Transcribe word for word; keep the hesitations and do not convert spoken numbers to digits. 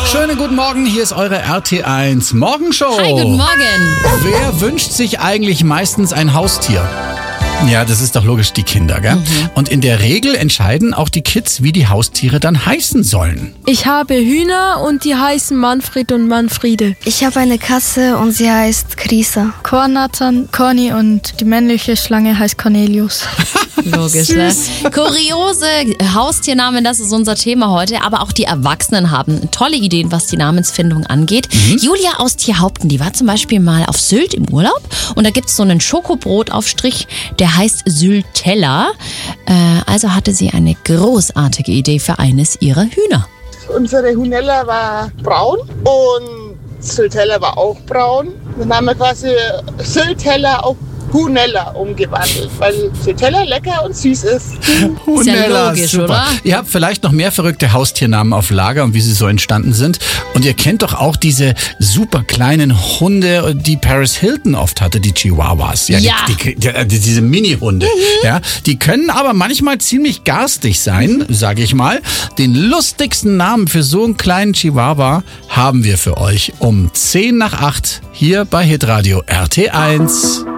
Schönen guten Morgen, hier ist eure R T eins Morgenshow. Hi, guten Morgen. Wer wünscht sich eigentlich meistens ein Haustier? Ja, das ist doch logisch, die Kinder, gell? Mhm. Und in der Regel entscheiden auch die Kids, wie die Haustiere dann heißen sollen. Ich habe Hühner und die heißen Manfred und Manfriede. Ich habe eine Katze und sie heißt Krisa. Kornatan, Conny und die männliche Schlange heißt Cornelius. Logisch, ne? Kuriose Haustiernamen, das ist unser Thema heute. Aber auch die Erwachsenen haben tolle Ideen, was die Namensfindung angeht. Mhm. Julia aus Tierhaupten, die war zum Beispiel mal auf Sylt im Urlaub. Und da gibt es so einen Schokobrotaufstrich, der heißt Syltella. Äh, also hatte sie eine großartige Idee für eines ihrer Hühner. Unsere Hunella war braun und Syltella war auch braun. Dann haben wir quasi Syltella auf Hunella umgewandelt, weil Syltella lecker und süß ist. Ist ja logisch, super. Oder? Ihr habt vielleicht noch mehr verrückte Haustiernamen auf Lager und wie sie so entstanden sind. Und ihr kennt doch auch diese super kleinen Hunde, die Paris Hilton oft hatte, die Chihuahuas. Ja, ja. Die, die, die, die, diese Mini-Hunde. Mhm. Ja, die können aber manchmal ziemlich garstig sein, sage ich mal. Den lustigsten Namen für so einen kleinen Chihuahua haben wir für euch um zehn nach acht hier bei Hitradio R T eins.